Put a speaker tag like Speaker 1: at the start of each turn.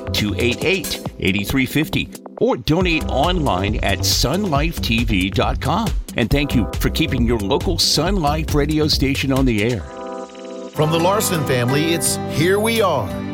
Speaker 1: 888-288-8350 or donate online at sunlifetv.com. And thank you for keeping your local Sun Life radio station on the air.
Speaker 2: From the Larson family, it's Here We Are.